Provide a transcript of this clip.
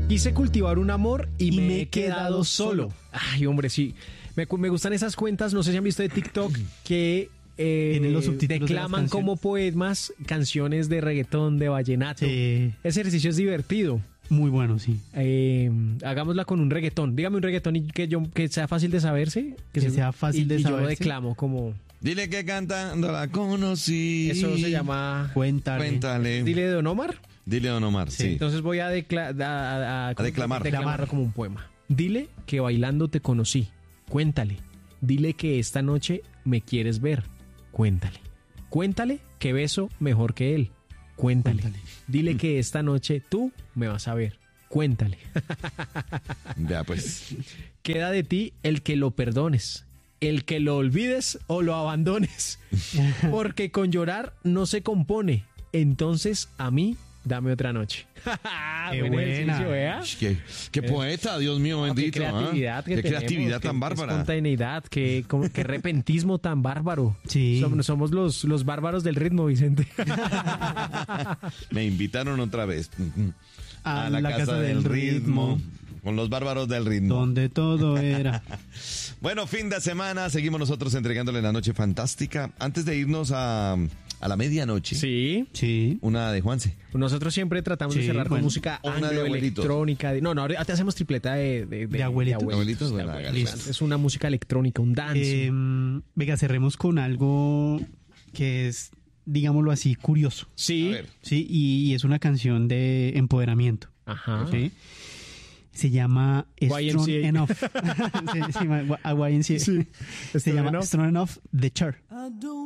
Quise cultivar un amor y me he quedado solo. Ay, hombre, sí. Me gustan esas cuentas, no sé si han visto de TikTok, que Tienen los subtítulos declaman de las como poemas canciones de reggaetón, de vallenato. Ese ejercicio es divertido. Muy bueno, sí. Hagámosla con un reggaetón. Dígame un reggaetón y que sea fácil de saberse. Que sea fácil de y saberse. yo lo declamo como... Dile que cantando la conocí. Eso se llama... Cuéntale. Dile de Don Omar. Dile Don Omar, sí. Entonces voy a declamarlo como un poema. Dile que bailando te conocí. Cuéntale. Dile que esta noche me quieres ver. Cuéntale. Cuéntale que beso mejor que él. Cuéntale. Dile que esta noche tú me vas a ver. Cuéntale. Ya, pues. Queda de ti el que lo perdones, el que lo olvides o lo abandones. Porque con llorar no se compone. Entonces a mí dame otra noche. Qué Buen buena. ejercicio, ¿vea? Qué poeta, Dios mío, bendito. Qué creatividad, qué creatividad tan qué bárbara. espontaneidad, qué repentismo tan bárbaro. Sí. Somos los bárbaros del ritmo, Vicente. Me invitaron otra vez A la casa del ritmo. Con los bárbaros del ritmo. Donde todo era. Bueno, fin de semana. Seguimos nosotros entregándole la noche fantástica. Antes de irnos a la medianoche. Sí. Sí. Una de Juanse. Nosotros siempre tratamos de Sí, cerrar con bueno. música O una de anglo, abuelitos. electrónica. No, ahora te hacemos tripleta de abuelitos. Abuelitos, de bueno, abuelitos. hágale. Listo. Es una música electrónica, un dance. Venga, cerremos con algo que es, digámoslo así, curioso. Sí. A ver. Sí, y es una canción de empoderamiento. Ajá. ¿Sí? Se llama Strong YMCA. Enough. Sí, a YMCA. Sí. Se Strong llama Enough. Strong Enough, The Chart.